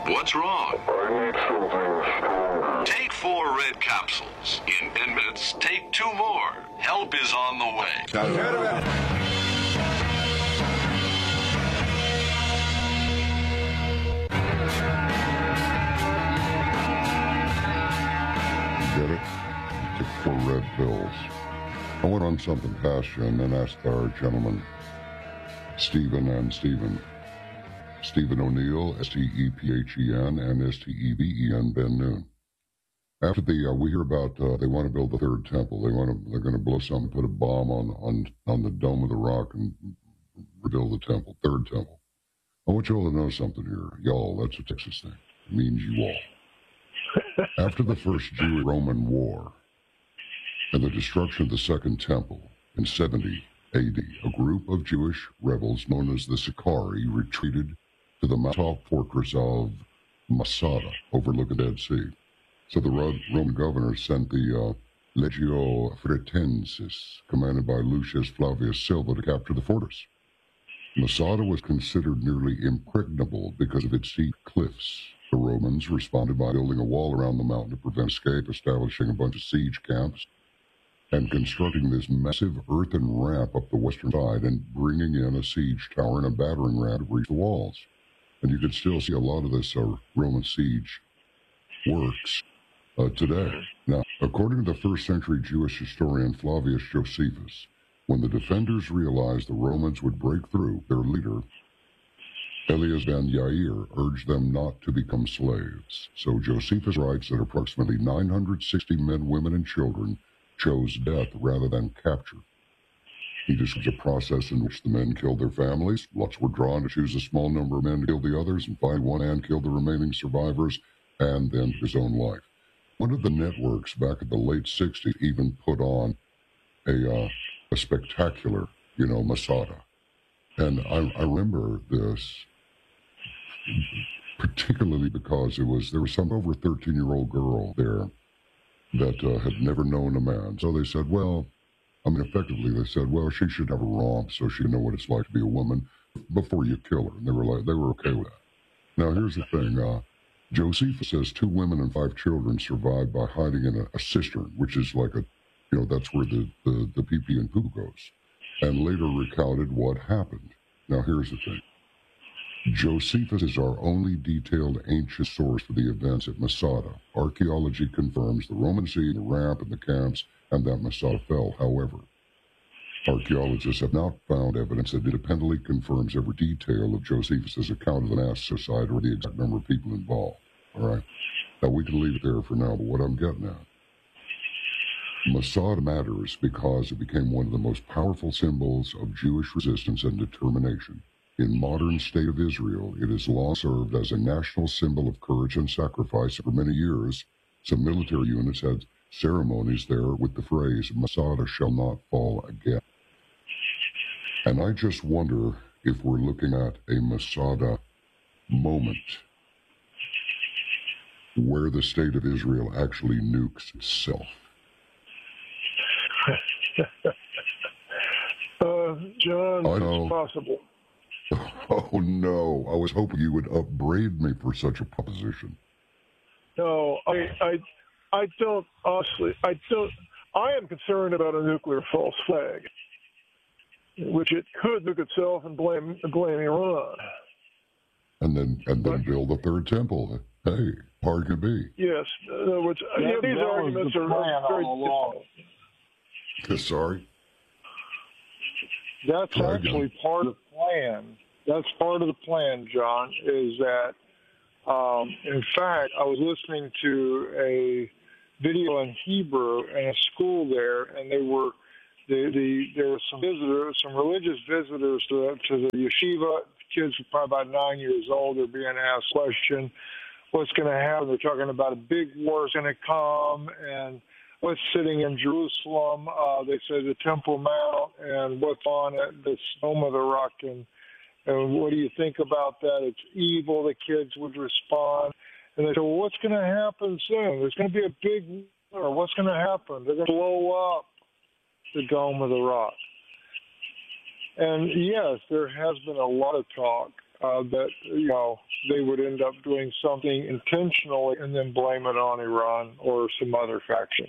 What's wrong? I need something stronger. Take 4 red capsules. In 10 minutes, take 2 more. Help is on the way. Get it? You took 4 red pills. I went on something past you and then asked our gentlemen, Stephen O'Neill, S-T-E-P-H-E-N, and S-T-E-V-E-N, Ben Noon. After we hear about they want to build the third temple. They're going to blow something, put a bomb on the Dome of the Rock and rebuild the temple, third temple. I want you all to know something here. Y'all, that's a Texas thing. It means you all. After the First Jew-Roman War and the destruction of the Second Temple in 70 AD, a group of Jewish rebels known as the Sicarii retreated to the mountaintop fortress of Masada, overlooking the Dead Sea. So the Roman governor sent the Legio Fretensis, commanded by Lucius Flavius Silva, to capture the fortress. Masada was considered nearly impregnable because of its steep cliffs. The Romans responded by building a wall around the mountain to prevent escape, establishing a bunch of siege camps, and constructing this massive earthen ramp up the western side and bringing in a siege tower and a battering ram to breach the walls. And you can still see a lot of this Roman siege works today. Now, according to the first century Jewish historian Flavius Josephus, when the defenders realized the Romans would break through, their leader, Elias ben Yair, urged them not to become slaves. So Josephus writes that approximately 960 men, women, and children chose death rather than capture. He describes a process in which the men killed their families. Lots were drawn to choose a small number of men to kill the others, and finally one man killed the remaining survivors, and then his own life. One of the networks back in the late 60s even put on a spectacular, Masada. And I remember this particularly because there was some over 13-year-old girl there that had never known a man. So they said, effectively they said, she should have a romp so she'd know what it's like to be a woman before you kill her. And they were okay with that. Now, here's the thing. Josephus says 2 women and 5 children survived by hiding in a cistern, which is like that's where the pee-pee and poo goes, and later recounted what happened. Now, here's the thing. Josephus is our only detailed ancient source for the events at Masada. Archaeology confirms the Roman siege, the ramp, and the camps, and that Masada fell. However, archaeologists have not found evidence that independently confirms every detail of Josephus' account of the mass suicide or the exact number of people involved. All right? Now, we can leave it there for now, but what I'm getting at, Masada matters because it became one of the most powerful symbols of Jewish resistance and determination. In modern state of Israel, it has long served as a national symbol of courage and sacrifice. For many years, some military units had ceremonies there with the phrase, Masada shall not fall again. And I just wonder if we're looking at a Masada moment where the state of Israel actually nukes itself. John, it's possible. Oh, no. I was hoping you would upbraid me for such a proposition. No, I don't, honestly, I am concerned about a nuclear false flag, which it could nuke itself and blame Iran. And then build a third temple. Hey, hard could be. Yes. In other words, these arguments are very difficult. Sorry? That's actually part of the plan. That's part of the plan, John, is that, in fact, I was listening to a video in Hebrew in a school there, and there were some visitors, some religious visitors to the yeshiva. Kids were probably about 9 years old. They're being asked the question, what's going to happen? They're talking about a big war is going to come, and what's sitting in Jerusalem. They said the Temple Mount and what's on it, the Dome of the Rock, and what do you think about that? It's evil. The kids would respond. And they said, well, what's going to happen soon? There's going to be a big war. What's going to happen? They're going to blow up the Dome of the Rock. And, yes, there has been a lot of talk that they would end up doing something intentionally and then blame it on Iran or some other faction.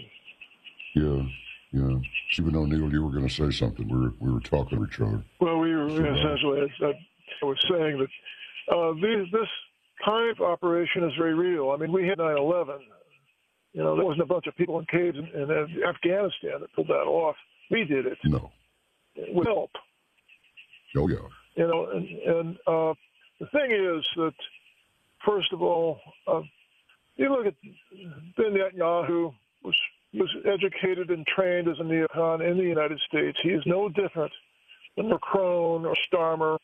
Yeah. Stephen O'Neill, you were going to say something. We were talking to each other. Well, we were essentially. I was saying that this kind of operation is very real. I mean, we had 9/11. There wasn't a bunch of people in caves in Afghanistan that pulled that off. We did it. No. With help. Oh, yeah. And the thing is that, first of all, you look at Ben Netanyahu, was educated and trained as a neocon in the United States. He is no different than Macron or Starmer,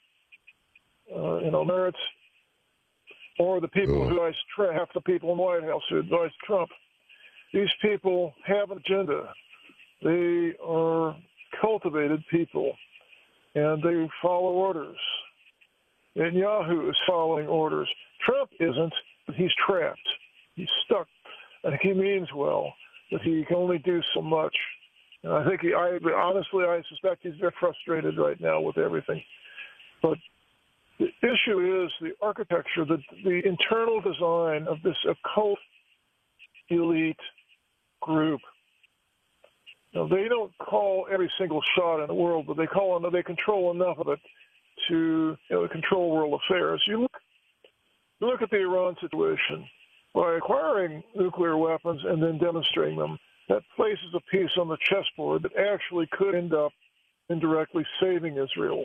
Meretz, or the people who advised half the people in the White House who advised Trump. These people have an agenda. They are cultivated people, and they follow orders. Netanyahu is following orders. Trump isn't, but he's trapped. He's stuck. I think he means well, but he can only do so much. And I think I suspect he's very frustrated right now with everything. But the issue is the architecture, the internal design of this occult elite group. Now, they don't call every single shot in the world, but they control enough of it to control world affairs. You look at the Iran situation. By acquiring nuclear weapons and then demonstrating them, that places a piece on the chessboard that actually could end up indirectly saving Israel.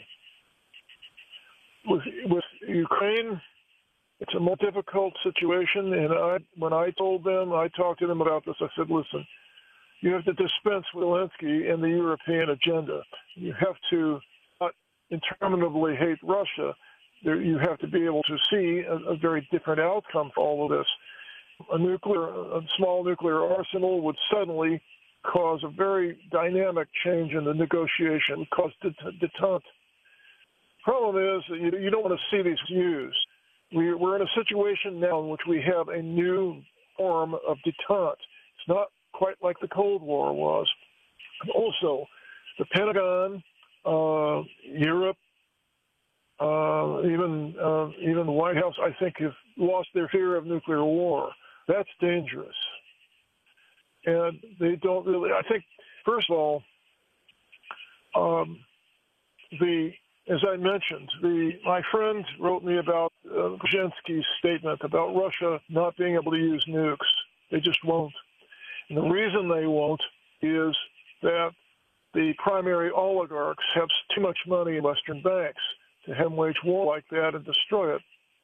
With Ukraine, it's a more difficult situation, and when I talked to them about this, I said, listen, you have to dispense with Zelensky and the European agenda. You have to not interminably hate Russia. You have to be able to see a very different outcome for all of this. A small nuclear arsenal would suddenly cause a very dynamic change in the negotiation, cause detente. Problem is that you don't want to see these used. We're in a situation now in which we have a new form of detente. It's not quite like the Cold War was. Also, the Pentagon, Europe, even the White House, I think, have lost their fear of nuclear war. That's dangerous. And they don't really, I think, first of all, as I mentioned, my friend wrote me about Brzezinski's statement about Russia not being able to use nukes. They just won't. And the reason they won't is that the primary oligarchs have too much money in Western banks to have them wage war like that and destroy it.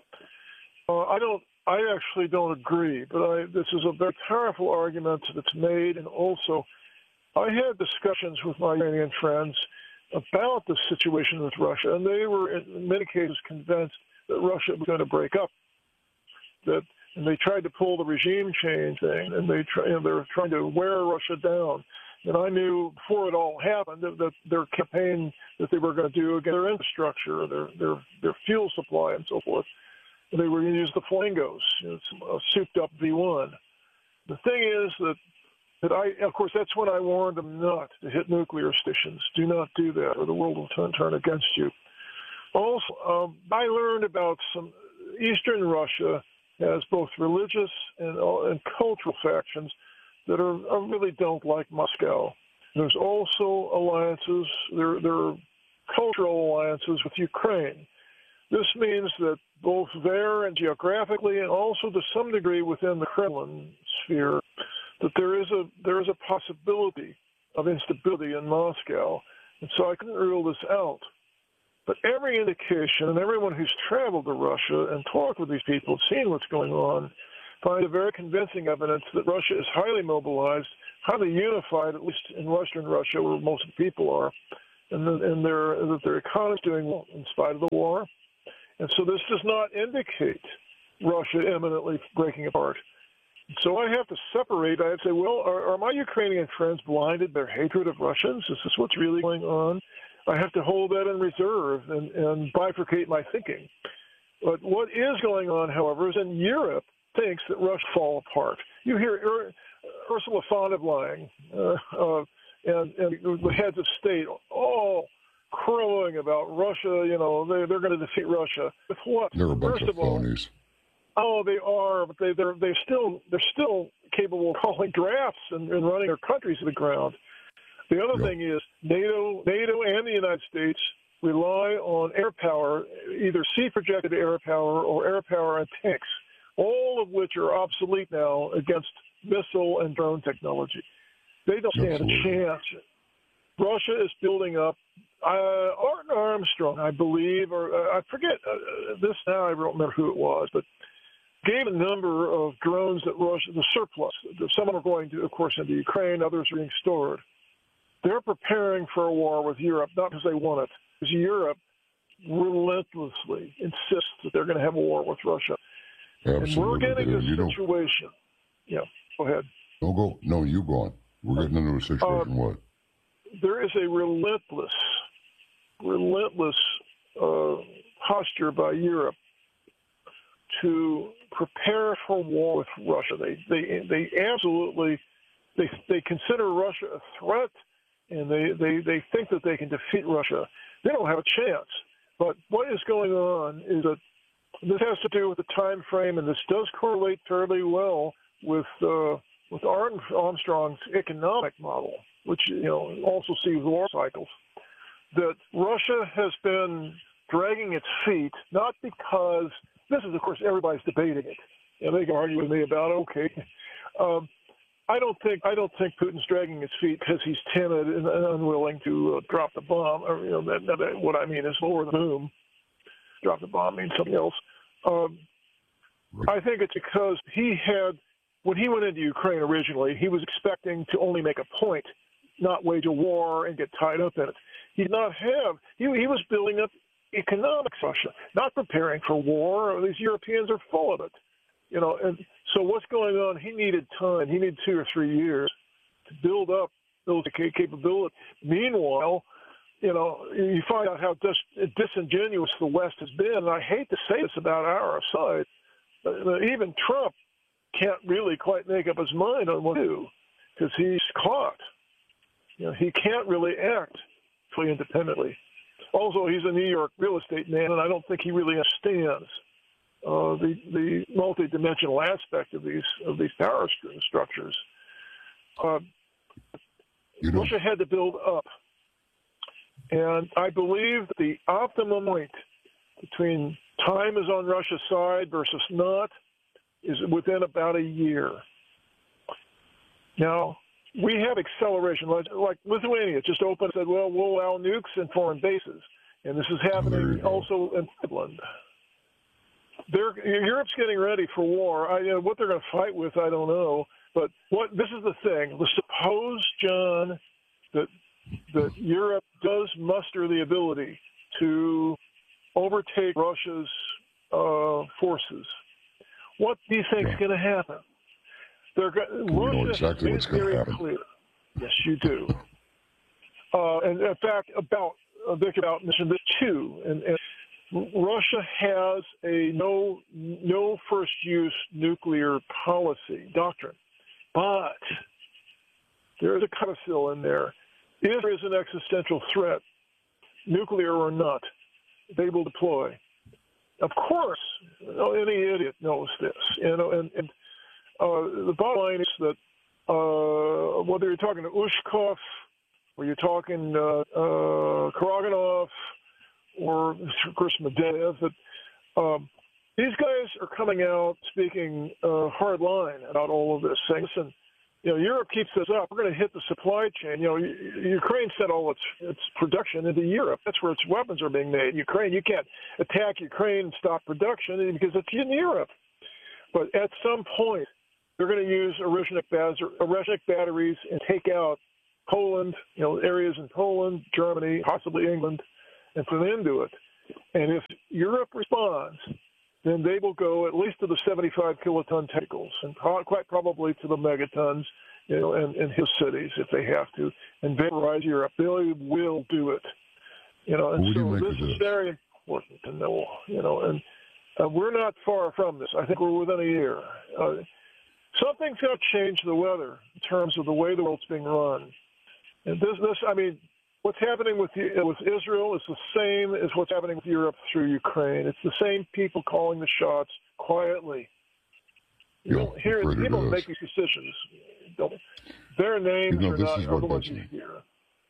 I actually don't agree, but this is a very powerful argument that's made, and also I had discussions with my Iranian friends about the situation with Russia, and they were in many cases convinced that Russia was going to break up. And they tried to pull the regime change thing, and they were trying to wear Russia down. And I knew before it all happened that their campaign that they were going to do against their infrastructure, their fuel supply, and so forth, they were going to use the Flangos, a souped-up V1. The thing is that of course, that's when I warned them not to hit nuclear stations. Do not do that, or the world will turn against you. Also, I learned about some Eastern Russia has both religious and cultural factions that really don't like Moscow. There's also alliances. There are cultural alliances with Ukraine. This means that both there and geographically, and also to some degree within the Kremlin sphere, that there is a possibility of instability in Moscow. And so I couldn't rule this out. But every indication, and everyone who's traveled to Russia and talked with these people, seen what's going on, find a very convincing evidence that Russia is highly mobilized, highly unified, at least in Western Russia, where most of the people are, and that their economy is doing well in spite of the war. And so this does not indicate Russia imminently breaking apart. So I have to separate. I have to say, well, are my Ukrainian friends blinded by their hatred of Russians? Is this what's really going on? I have to hold that in reserve and bifurcate my thinking. But what is going on, however, is in Europe thinks that Russia fall apart. You hear Ursula von der Leyen and the heads of state all crowing about Russia. You know, they're going to defeat Russia. With what? They're a bunch First of of all, phonies. oh, they are, but they're still capable of calling drafts and running their countries to the ground. The other thing is NATO and the United States rely on air power, either sea-projected air power or air power and tanks, all of which are obsolete now against missile and drone technology. They don't stand a chance. Russia is building up. Arthur Armstrong, I believe, or I forget this now. I don't remember who it was, but gave a number of drones that Russia, the surplus. Some are going to, of course, into Ukraine. Others are being stored. They're preparing for a war with Europe, not because they want it, because Europe relentlessly insists that they're going to have a war with Russia. Absolutely. And we're getting a situation. Yeah, go ahead. No, you go on. We're getting into a situation, what? There is a relentless posture by Europe to prepare for war with Russia. They absolutely they consider Russia a threat, and they think that they can defeat Russia. They don't have a chance. But what is going on is that this has to do with the time frame, and this does correlate fairly well with Armstrong's economic model, which also sees war cycles. That Russia has been dragging its feet, not because this is, of course, everybody's debating it. They can argue with me about I don't think Putin's dragging his feet because he's timid and unwilling to drop the bomb. Or what I mean is lower the boom. Drop the bomb means something else. I think it's because when he went into Ukraine originally, he was expecting to only make a point, not wage a war and get tied up in it. He did not have. He was building up economics, Russia, not preparing for war. These Europeans are full of it. And so what's going on? He needed time. He needed 2 or 3 years to build up those capabilities. Meanwhile, you find out how disingenuous the West has been. And I hate to say this about our side, but even Trump can't really quite make up his mind on what to do because he's caught. He can't really act fully independently. Also, he's a New York real estate man, and I don't think he really understands the multidimensional aspect of these power structures. Russia had to build up, and I believe the optimum point between time is on Russia's side versus not is within about a year. Now, we have acceleration, like Lithuania just opened and said, well, we'll allow nukes in foreign bases, and this is happening also in Finland. Europe's getting ready for war. What they're going to fight with, I don't know. But this is the thing. Suppose, John, that Europe does muster the ability to overtake Russia's forces. What do you think is going to happen? know exactly what's going to happen. Clear. Yes, you do. And in fact, Vic mentioned this too. And Russia has a no first use nuclear policy doctrine, but there is a codicil in there. If there is an existential threat, nuclear or not, they will deploy. Of course, any idiot knows this. The bottom line is that whether you're talking to Ushkov or you're talking Karaganov or, of course, Medvedev, that these guys are coming out speaking hard line about all of this, saying, listen, Europe keeps this up. We're going to hit the supply chain. Ukraine sent all its production into Europe. That's where its weapons are being made. Ukraine, you can't attack Ukraine and stop production because it's in Europe. But at some point, they're going to use Oreshnik batteries and take out Poland, areas in Poland, Germany, possibly England, and put an end to it. And if Europe responds, then they will go at least to the 75 kiloton tentacles and quite probably to the megatons, in his cities if they have to, and vaporize Europe. They will do it. And so this is very important to know, and we're not far from this. I think we're within a year. Something's going to change the weather in terms of the way the world's being run. And what's happening with Israel is the same as what's happening with Europe through Ukraine. It's the same people calling the shots quietly. You don't hear people make these decisions. Their names are not the ones you hear.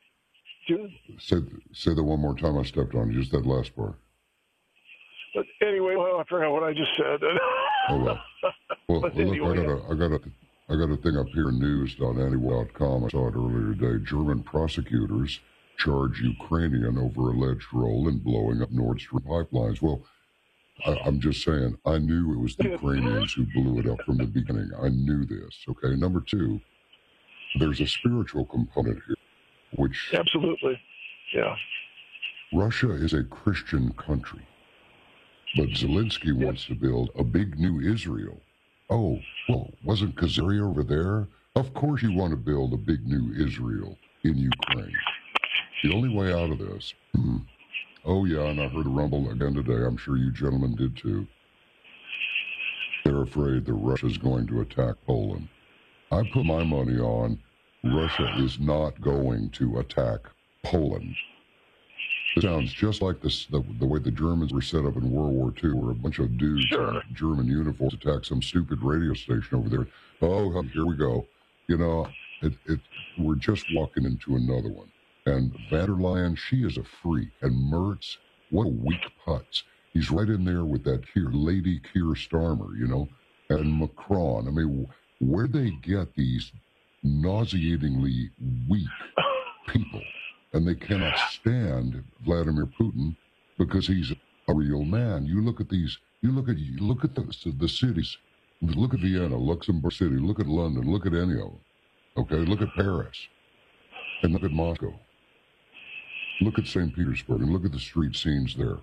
Say that one more time. I stepped on just that last part. But anyway, I forgot what I just said. Oh, well, anyway, look, I got a thing up here, news.anyway.com. I saw it earlier today. German prosecutors charge Ukrainian over alleged role in blowing up Nord Stream pipelines. Well, I'm just saying, I knew it was the Ukrainians who blew it up from the beginning. I knew this, okay? Number two, there's a spiritual component here, which... Absolutely, yeah. Russia is a Christian country, but Zelensky wants to build a big new Israel. Oh, well, wasn't Kazari over there? Of course you want to build a big new Israel in Ukraine. The only way out of this... Oh, yeah, and I heard a rumble again today. I'm sure you gentlemen did, too. They're afraid that Russia's going to attack Poland. I put my money on Russia is not going to attack Poland. It sounds just like the way the Germans were set up in World War II, where a bunch of dudes in German uniforms attacked some stupid radio station over there. Oh, here we go. You know, we're just walking into another one. And van der Leyen, she is a freak. And Merz, what a weak putz. He's right in there with that Lady Keir Starmer, you know, and Macron. I mean, where they get these nauseatingly weak people, and they cannot stand Vladimir Putin because he's a real man. You look at these. You look at the cities. Look at Vienna, Luxembourg City. Look at London. Look at any of them. Okay, look at Paris, and look at Moscow. Look at St. Petersburg and look at the street scenes there.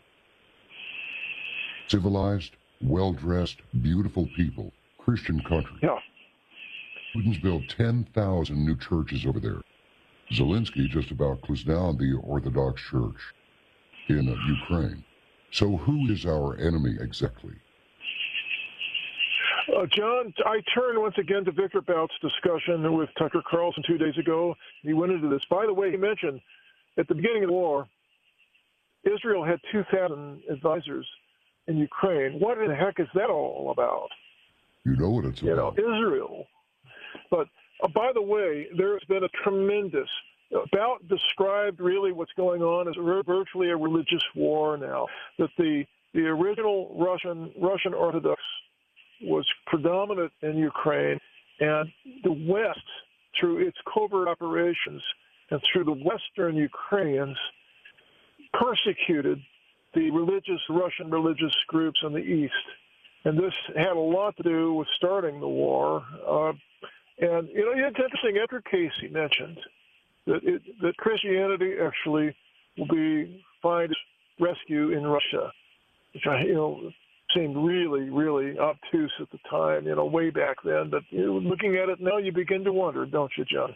Civilized, well-dressed, beautiful people. Christian country. Yeah. Putin's built 10,000 new churches over there. Zelensky just about closed down the Orthodox Church in Ukraine. So who is our enemy exactly? John, I turn once again to Victor Bout's discussion with Tucker Carlson 2 days ago. He went into this. By the way, he mentioned at the beginning of the war, Israel had 2,000 advisors in Ukraine. What in the heck is that all about? You know what it's about. You know, Israel. But by the way, there's been a tremendous, Bout described really what's going on as virtually a religious war now, that the original Russian Orthodox was predominant in Ukraine, and the West, through its covert operations and through the Western Ukrainians, persecuted the Russian religious groups in the East. And this had a lot to do with starting the war. And, you know, it's interesting, Edward Casey mentioned that Christianity actually will find rescue in Russia, which seemed really, really obtuse at the time, way back then. But looking at it now, you begin to wonder, don't you, John?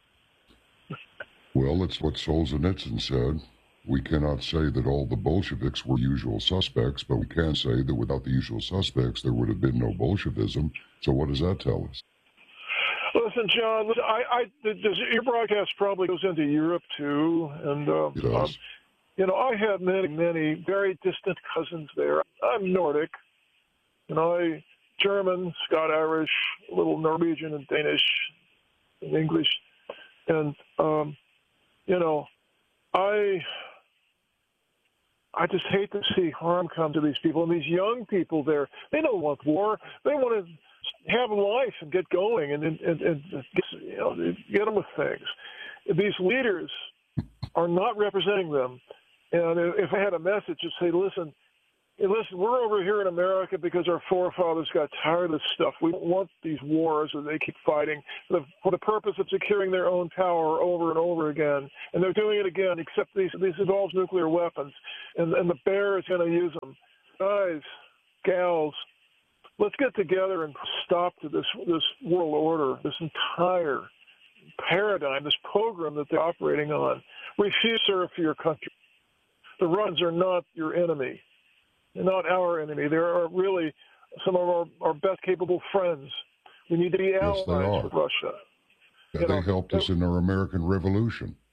Well, it's what Solzhenitsyn said. We cannot say that all the Bolsheviks were usual suspects, but we can say that without the usual suspects, there would have been no Bolshevism. So what does that tell us? Listen, John, your broadcast probably goes into Europe, too. And, it does. I have many, many very distant cousins there. I'm Nordic, German, Scot-Irish, a little Norwegian and Danish and English. And, I just hate to see harm come to these people. And these young people there, they don't want war. They want to have life and get going and get on with things. These leaders are not representing them. And if I had a message to say, listen, we're over here in America because our forefathers got tired of this stuff. We don't want these wars that they keep fighting for the purpose of securing their own power over and over again. And they're doing it again, except these involves nuclear weapons. And the bear is going to use them. Guys, gals, let's get together and stop to this world order, this entire paradigm, this program that they're operating on. Refuse to serve for your country. The Russians are not your enemy. They're not our enemy. They are really some of our best capable friends. We need to be allies with Russia. Yeah, they helped us in our American Revolution.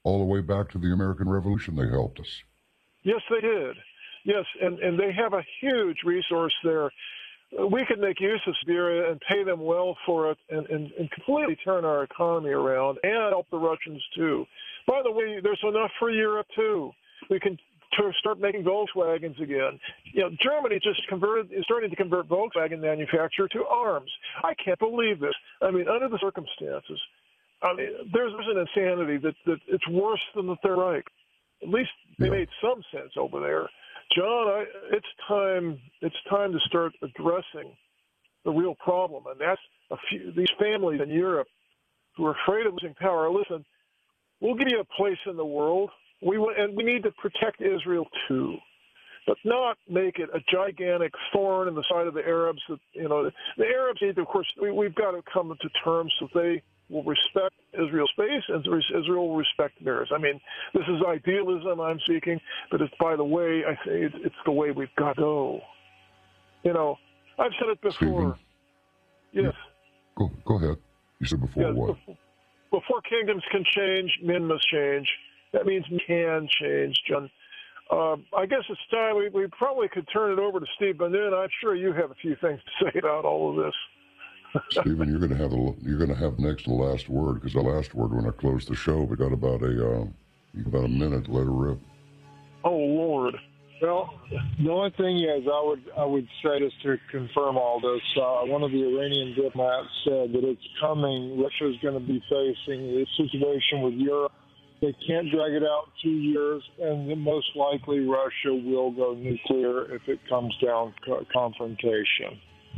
all the way back to the American Revolution. They helped us. Yes, they did. Yes, and they have a huge resource there. We could make use of Siberia and pay them well for it and completely turn our economy around and help the Russians, too. By the way, there's enough for Europe, too. We can start making Volkswagens again. You know, Germany is starting to convert Volkswagen manufacture to arms. I can't believe this. I mean, under the circumstances, I mean, there's an insanity that it's worse than the Third Reich. At least they made some sense over there. John, it's time to start addressing the real problem, and that's these families in Europe who are afraid of losing power. Listen, we'll give you a place in the world. We need to protect Israel too, but not make it a gigantic thorn in the side of the Arabs. That, you know, the Arabs need to, of course, we've got to come to terms that they will respect Israel's space and Israel will respect theirs. I mean, this is idealism I'm seeking, but it's, by the way, I say it's the way we've got to go. You know, I've said it before. Stephen, yes. Go ahead. You said before what? Before kingdoms can change, men must change. That means we can change, John. I guess it's time we probably could turn it over to Steve Ben-Nun. I'm sure you have a few things to say about all of this. Stephen, you're going to have next and last word, because the last word when I close the show, we got about a minute. Let her rip. Oh Lord. Well, the only thing is, I would say, just to confirm all this, one of the Iranian diplomats said that it's coming. Russia's going to be facing a situation with Europe. They can't drag it out 2 years, and then most likely Russia will go nuclear if it comes down confrontation.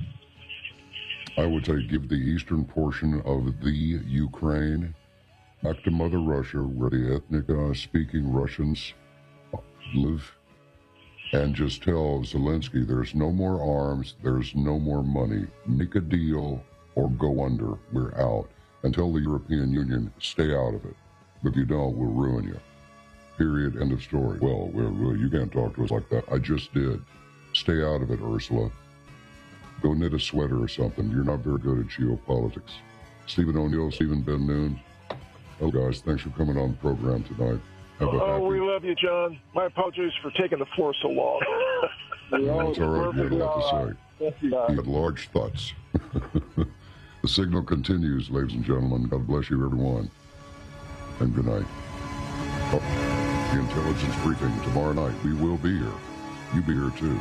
I would say give the eastern portion of the Ukraine back to Mother Russia, where the ethnic-speaking Russians live, and just tell Zelensky there's no more arms, there's no more money. Make a deal or go under. We're out. And tell the European Union, stay out of it. If you don't, we'll ruin you. Period. End of story. Well, you can't talk to us like that. I just did. Stay out of it, Ursula. Go knit a sweater or something. You're not very good at geopolitics. Stephen O'Neill, Stephen Ben-Nun. Oh, guys, thanks for coming on the program tonight. We love you, John. My apologies for taking the floor so long. That's all right. You had a lot to say. You had large thoughts. The signal continues, ladies and gentlemen. God bless you, everyone. And good night. Oh, the intelligence briefing tomorrow night. We will be here. You be here, too.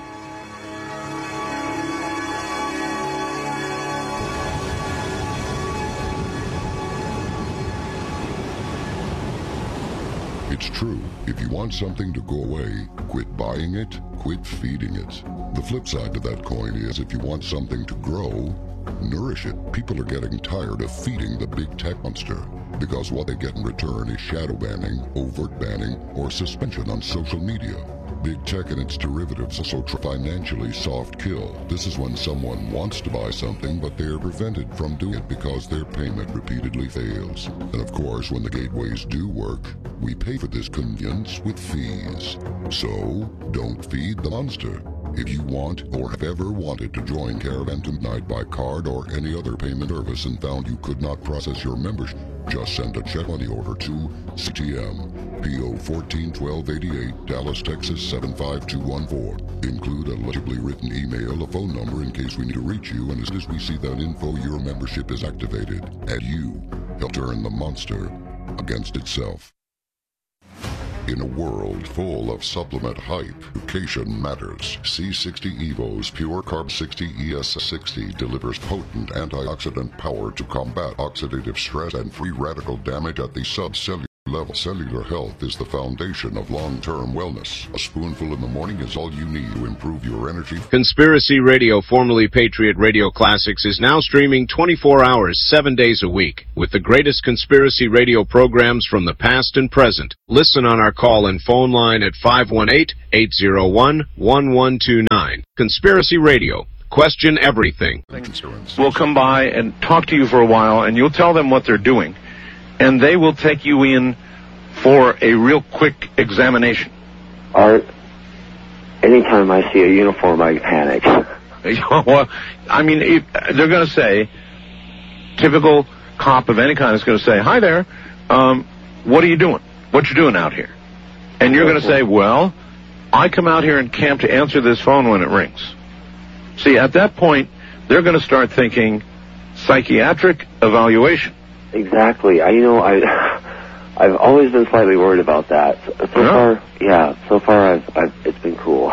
It's true. If you want something to go away, quit buying it, quit feeding it. The flip side to that coin is if you want something to grow, nourish it. People are getting tired of feeding the big tech monster because what they get in return is shadow banning, overt banning, or suspension on social media. Big tech and its derivatives also financially soft kill. This is when someone wants to buy something, but they are prevented from doing it because their payment repeatedly fails. And of course, when the gateways do work, we pay for this convenience with fees. So, don't feed the monster. If you want or have ever wanted to join Caravan tonight by card or any other payment service and found you could not process your membership, just send a check money order to CTM, P.O. 141288, Dallas, Texas 75214. Include a legibly written email, a phone number in case we need to reach you, and as soon as we see that info, your membership is activated, and you help turn the monster against itself. In a world full of supplement hype, education matters. C60 Evo's Pure Carb 60 ES60 delivers potent antioxidant power to combat oxidative stress and free radical damage at the subcellular level. Cellular health is the foundation of long-term wellness. A spoonful in the morning is all you need to improve your energy. Conspiracy Radio, formerly Patriot Radio Classics, is now streaming 24 hours, 7 days a week, with the greatest conspiracy radio programs from the past and present. Listen on our call and phone line at 518-801-1129. Conspiracy Radio. Question everything. We'll come by and talk to you for a while, and you'll tell them what they're doing, and they will take you in for a real quick examination. Art, anytime I see a uniform, I panic. Well, I mean, they're going to say, typical cop of any kind is going to say, hi there, what are you doing? what you're doing out here. And you're going to say, well, I come out here and camp to answer this phone when it rings. See, at that point, they're going to start thinking psychiatric evaluation. Exactly. I've always been slightly worried about that. So far, it's been cool.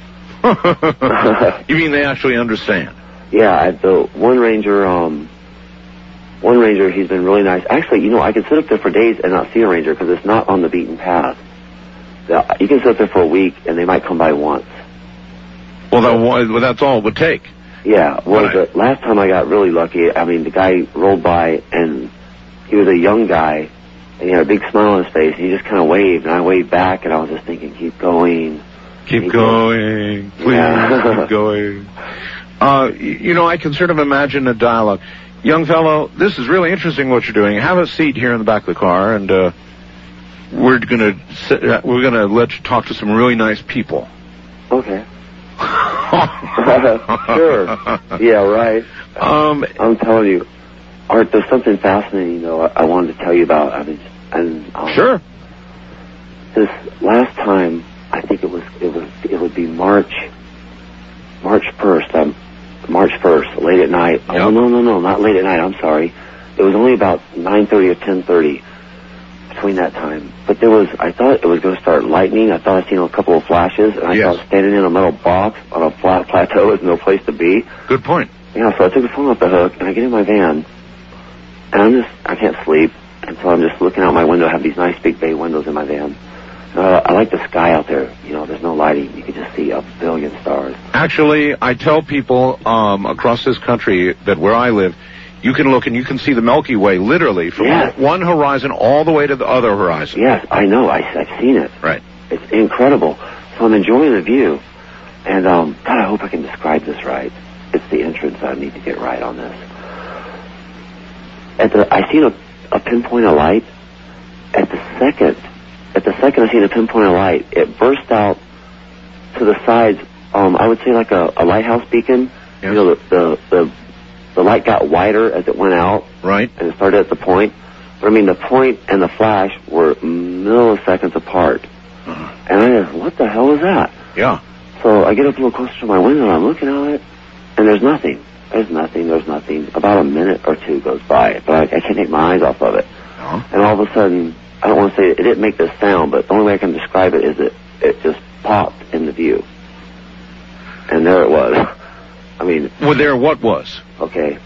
You mean they actually understand? Yeah, the one ranger, he's been really nice. Actually, I could sit up there for days and not see a ranger because it's not on the beaten path. You can sit up there for a week and they might come by once. Well, that's all it would take. Yeah, the last time I got really lucky, the guy rolled by and he was a young guy and he had a big smile on his face and he just kind of waved and I waved back and I was just thinking, keep going. Keep going. Please, keep going. I can sort of imagine a dialogue. Young fellow, this is really interesting what you're doing. Have a seat here in the back of the car and, we're gonna let you talk to some really nice people. Okay. Sure. Yeah, right. I'm telling you, Art, there's something fascinating though I wanted to tell you about. Sure. This last time, I think it would be March 1st. March 1st, late at night. Yep. Oh no, not late at night. I'm sorry. It was only about 9:30 or 10:30 between that time. But I thought it was going to start lightning. I thought I'd seen a couple of flashes, and I thought standing in a metal box on a flat plateau is no place to be. Good point. Yeah, so I took the phone off the hook, and I get in my van, and I can't sleep, and so I'm just looking out my window. I have these nice big bay windows in my van. I like the sky out there. There's no lighting. You can just see a billion stars. Actually, I tell people across this country that where I live, you can look and you can see the Milky Way literally from one horizon all the way to the other horizon. Yes, I know. I've seen it. Right. It's incredible. So I'm enjoying the view. And, God, I hope I can describe this right. It's the entrance I need to get right on this. I seen a pinpoint of light. At the second I seen a pinpoint of light, it burst out to the sides. I would say like a lighthouse beacon. Yes. The light got wider as it went out. Right. And it started at the point. But the point and the flash were milliseconds apart. Uh-huh. And I just, what the hell is that? Yeah. So I get up a little closer to my window and I'm looking at it, and there's nothing. There's nothing. About a minute or two goes by, but I can't take my eyes off of it. Uh-huh. And all of a sudden, I don't want to say it didn't make this sound, but the only way I can describe it is that it just popped in the view. And there it was. There what was? Okay.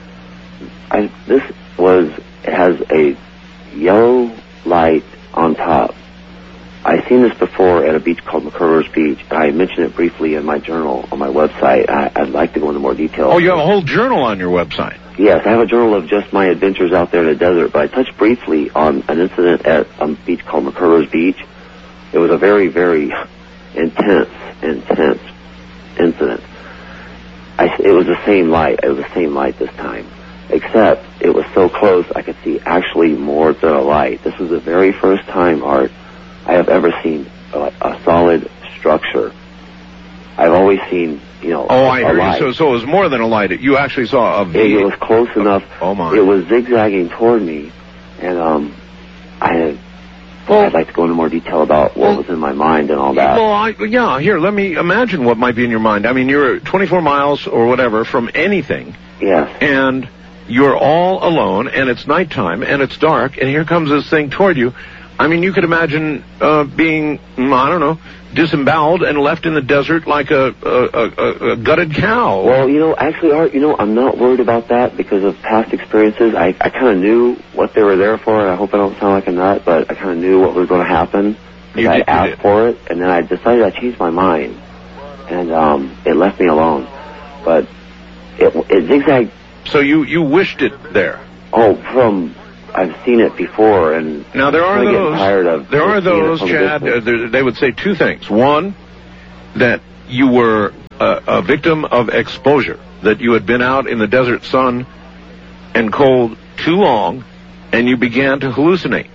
It has a yellow light on top. I've seen this before at a beach called McCurver's Beach. I mentioned it briefly in my journal on my website. I'd like to go into more detail. Oh, you have a whole journal on your website? Yes, I have a journal of just my adventures out there in the desert, but I touched briefly on an incident at a beach called McCurver's Beach. It was a very, very intense incident. It was the same light. It was the same light this time, except it was so close I could see actually more than a light. This was the very first time, Art, I have ever seen a solid structure. I've always seen, I hear light. You. So it was more than a light. You actually saw a V. It was close enough. Oh my! It was zigzagging toward me, and I'd like to go into more detail about what was in my mind and all that. Well, here, let me imagine what might be in your mind. You're 24 miles or whatever from anything. Yes. And you're all alone, and it's nighttime, and it's dark, and here comes this thing toward you. You could imagine being, disemboweled and left in the desert like a gutted cow. Well, actually, Art, I'm not worried about that because of past experiences. I kind of knew what they were there for. I hope I don't sound like a nut, but I kind of knew what was going to happen. I asked for it, and then I decided I changed my mind, and it left me alone. But it zigzagged. So you wished it there? I've seen it before, and now there are those. Tired of there are those, Chad. They would say two things. One, that you were a victim of exposure, that you had been out in the desert sun and cold too long, and you began to hallucinate.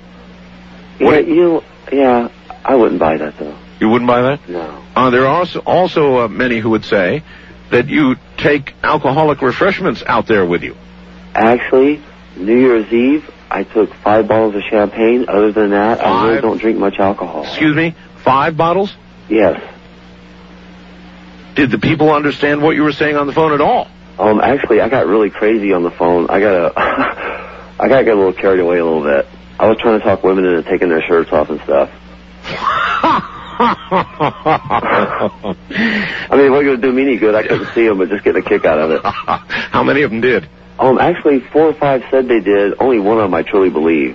Yeah, I wouldn't buy that though. You wouldn't buy that? No. There are also many who would say that you take alcoholic refreshments out there with you. Actually, New Year's Eve, I took 5 bottles of champagne. Other than that, I really don't drink much alcohol. Excuse me? 5 bottles? Yes. Did the people understand what you were saying on the phone at all? Actually, I got really crazy on the phone. I got I got to get a little carried away a little bit. I was trying to talk women into taking their shirts off and stuff. I mean, it wasn't going to do me any good. I couldn't see them, but just getting a kick out of it. How many of them did? Actually, 4 or 5 said they did. Only one of them I truly believed.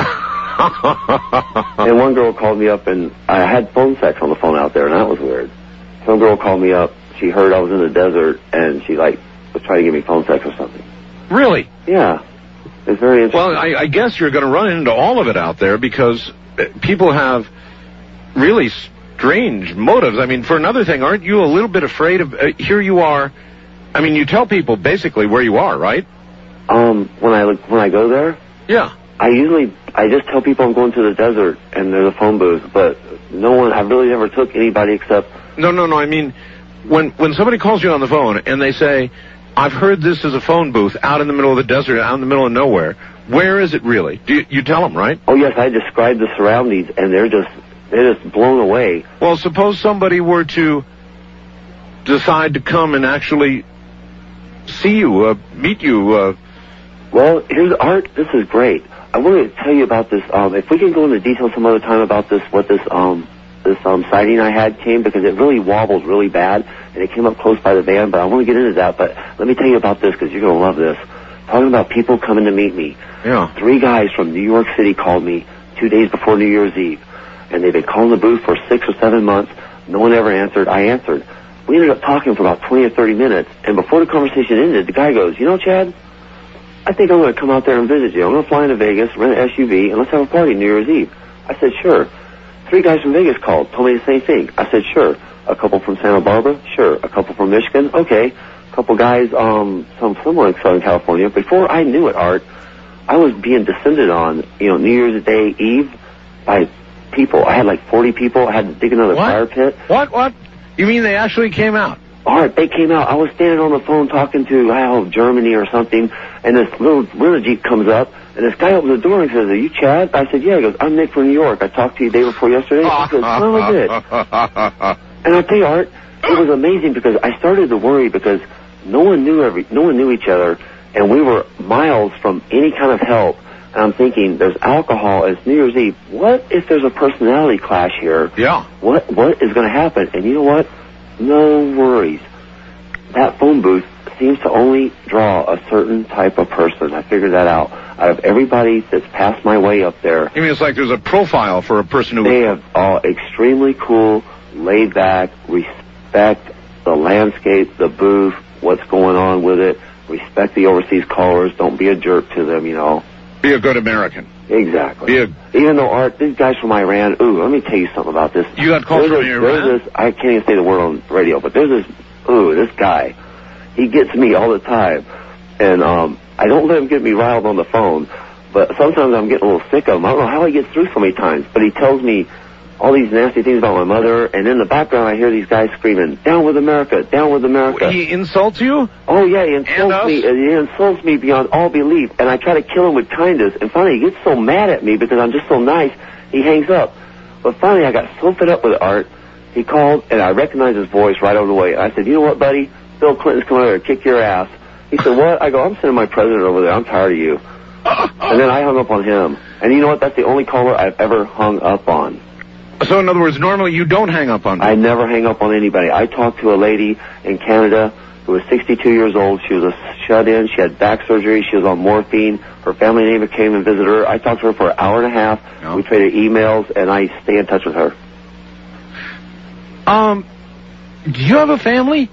And one girl called me up, and I had phone sex on the phone out there, and that was weird. Some girl called me up. She heard I was in the desert, and she, was trying to give me phone sex or something. Really? Yeah. It's very interesting. Well, I guess you're going to run into all of it out there because people have really strange motives. I mean, for another thing, aren't you a little bit afraid of... here you are... I mean, you tell people basically where you are, right? When I go there? Yeah. I just tell people I'm going to the desert and there's a phone booth, but I really never took anybody except... No, I mean, when somebody calls you on the phone and they say, I've heard this is a phone booth out in the middle of the desert, out in the middle of nowhere, where is it really? You tell them, right? Oh, yes, I describe the surroundings and they're just blown away. Well, suppose somebody were to decide to come and actually see you, meet you. Well, here's Art. This is great. I want to tell you about this. If we can go into detail some other time about this, what this sighting I had came, because it really wobbled really bad, and it came up close by the van, but I want to get into that. But let me tell you about this, because you're going to love this. Talking about people coming to meet me. Yeah. 3 guys from New York City called me 2 days before New Year's Eve, and they've been calling the booth for 6 or 7 months. No one ever answered. I answered. We ended up talking for about 20 or 30 minutes, and before the conversation ended, the guy goes, you know, Chad, I think I'm going to come out there and visit you. I'm going to fly into Vegas, rent an SUV, and let's have a party New Year's Eve. I said, sure. 3 guys from Vegas called, told me the same thing. I said, sure. A couple from Santa Barbara? Sure. A couple from Michigan? Okay. A couple guys somewhere in Southern California. Before I knew it, Art, I was being descended on, New Year's Day Eve by people. I had like 40 people. I had to dig another fire pit. What? You mean they actually came out? Art, they came out. I was standing on the phone talking to, Germany or something, and this little Jeep comes up, and this guy opens the door and says, are you Chad? I said, yeah. He goes, I'm Nick from New York. I talked to you the day before yesterday. I said, no, I did. And I tell you, Art, it was amazing because I started to worry because no one knew each other, and we were miles from any kind of help. And I'm thinking, there's alcohol, it's New Year's Eve. What if there's a personality clash here? Yeah. What is going to happen? And you know what? No worries. That phone booth seems to only draw a certain type of person. I figured that out. Out of everybody that's passed my way up there. You mean it's like there's a profile for a person who... They have all extremely cool, laid back, respect the landscape, the booth, what's going on with it, respect the overseas callers, don't be a jerk to them, Be a good American. Exactly. Even though, Art, these guys from Iran, let me tell you something about this. You got calls from Iran? I can't even say the word on radio, but there's this guy. He gets me all the time. And I don't let him get me riled on the phone, but sometimes I'm getting a little sick of him. I don't know how he gets through so many times, but he tells me all these nasty things about my mother, and in the background I hear these guys screaming, down with America, down with America. He insults you? Oh, yeah, he insults me beyond all belief, and I try to kill him with kindness, and finally he gets so mad at me because I'm just so nice, he hangs up. But finally I got so fed up with Art, he called, and I recognized his voice right over the way. I said, you know what, buddy? Bill Clinton's coming over to kick your ass. He said, what? I go, I'm sending my president over there. I'm tired of you. And then I hung up on him. And you know what? That's the only caller I've ever hung up on. So, in other words, normally you don't hang up on people. I never hang up on anybody. I talked to a lady in Canada who was 62 years old. She was a shut-in. She had back surgery. She was on morphine. Her family neighbor came and visited her. I talked to her for an hour and a half. No. We traded emails, and I stay in touch with her. Do you have a family?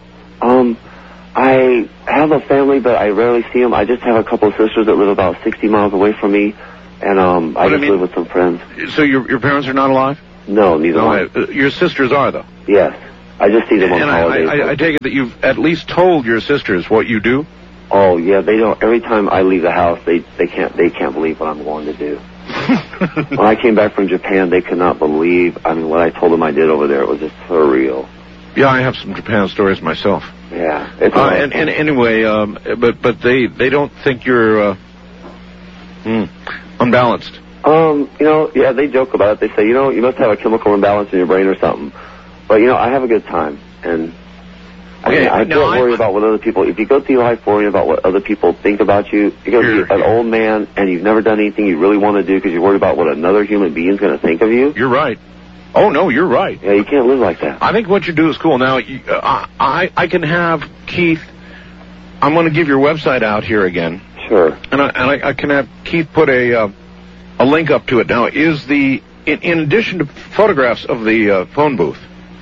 I have a family, but I rarely see them. I just have a couple of sisters that live about 60 miles away from me, and I live with some friends. So your parents are not alive? No, neither one. Your sisters are, though? Yes. I just see them on holidays. I take it that you've at least told your sisters what you do? Oh, yeah, they don't. Every time I leave the house, they can't believe what I'm going to do. When I came back from Japan, they could not believe, what I told them I did over there. It was just surreal. Yeah, I have some Japan stories myself. Yeah. And anyway, but they don't think you're, Unbalanced. Yeah, they joke about it. They say, you must have a chemical imbalance in your brain or something. But, I have a good time. And I don't worry about what other people... If you go through life worrying about what other people think about you, you're going to be an old man and you've never done anything you really want to do because you're worried about what another human being is going to think of you. You're right. Oh, no, you're right. Yeah, you can't live like that. I think what you do is cool. Now, I can have Keith... I'm going to give your website out here again. Sure. And I can have Keith put a link up to it. Now, is in addition to photographs of the phone booth,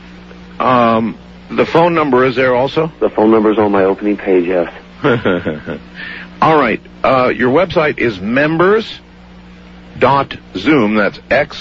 the phone number is there also? The phone number is on my opening page, yes. All right. Your website is members.zoom, that's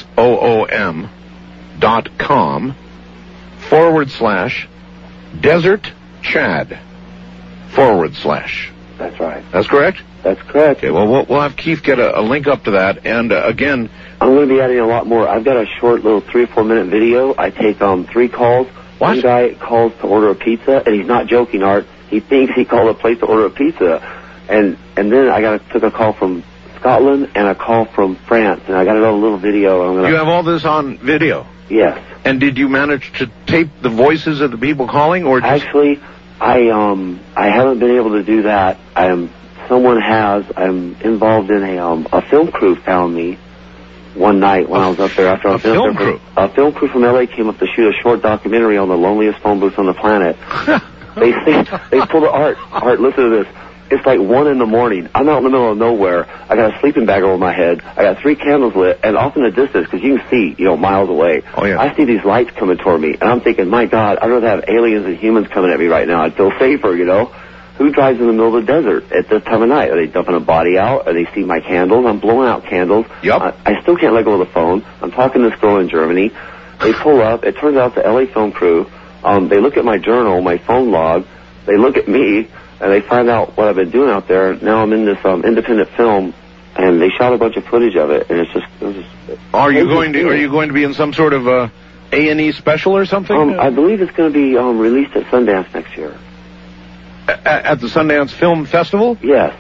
XOOM.com/Desert Chad / That's right. That's correct? That's correct. Okay, well, we'll have Keith get a link up to that. And, again... I'm going to be adding a lot more. I've got a short little 3 or 4 minute video. I take 3 calls. What? One guy calls to order a pizza, and he's not joking, Art. He thinks he called a place to order a pizza. And then I took a call from Scotland and a call from France, and I got it on a little video. You have all this on video? Yes. And did you manage to tape the voices of the people calling, or just... Actually, I haven't been able to do that. Someone has. I'm involved in a film crew found me one night when I was up there after I was there. A film crew from LA came up to shoot a short documentary on the loneliest phone booths on the planet. They pulled Art, listen to this. It's like 1 a.m. I'm out in the middle of nowhere. I got a sleeping bag over my head. I got 3 candles lit, and off in the distance, because you can see, miles away. Oh, yeah. I see these lights coming toward me, and I'm thinking, my God, I'd rather have aliens and humans coming at me right now. I'd feel safer, Who drives in the middle of the desert at this time of night? Are they dumping a body out? Are they see my candles? I'm blowing out candles. Yep. I still can't let go of the phone. I'm talking to this girl in Germany. They pull up. It turns out the LA film crew, they look at my journal, my phone log. They look at me, and they find out what I've been doing out there. Now I'm in this independent film, and they shot a bunch of footage of it, and it was just Are you going to be in some sort of A&E special or something? I believe it's going to be released at Sundance next year. At the Sundance Film Festival? Yes.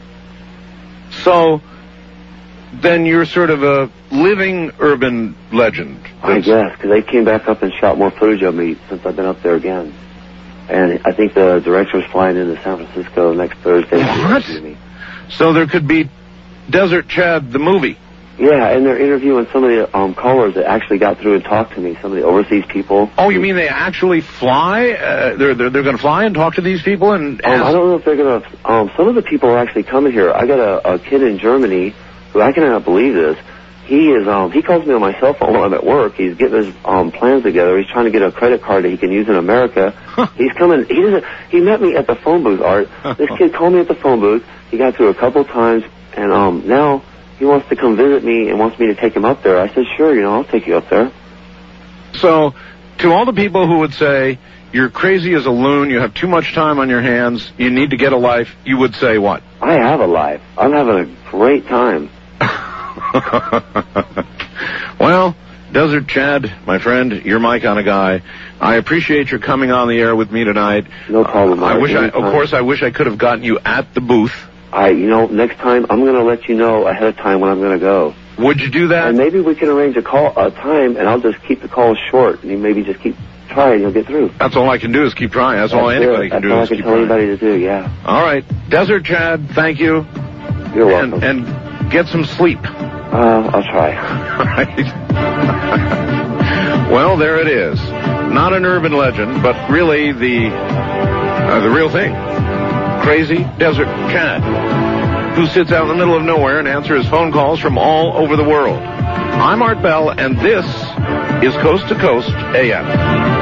So, then you're sort of a living urban legend. I guess, because they came back up and shot more footage of me since I've been up there again. And I think the director's flying into San Francisco next Thursday. What? So there could be Desert Chad, the movie. Yeah, and they're interviewing some of the callers that actually got through and talked to me, some of the overseas people. Oh, you mean they actually fly? They're going to fly and talk to these people? And I don't know if they're going to... some of the people are actually coming here. I got a kid in Germany who, I cannot believe this. He calls me on my cell phone while I'm at work. He's getting his plans together. He's trying to get a credit card that he can use in America. He's coming... He met me at the phone booth, Art. This kid called me at the phone booth. He got through a couple times, and now... he wants to come visit me and wants me to take him up there. I said, sure, I'll take you up there. So, to all the people who would say, you're crazy as a loon, you have too much time on your hands, you need to get a life, you would say what? I have a life. I'm having a great time. Well, Desert Chad, my friend, you're my kind of guy. I appreciate your coming on the air with me tonight. No problem. I wish I could have gotten you at the booth. Next time, I'm going to let you know ahead of time when I'm going to go. Would you do that? And maybe we can arrange a time, and I'll just keep the calls short, and you maybe just keep trying, you'll get through. That's all I can do is keep trying. That's all anybody can do is keep trying. That's all I can tell anybody to do, yeah. All right. Desert Chad, thank you. You're welcome. And get some sleep. I'll try. All right. Well, there it is. Not an urban legend, but really the real thing. Crazy Desert Chad, who sits out in the middle of nowhere and answers phone calls from all over the world. I'm Art Bell, and this is Coast to Coast AM.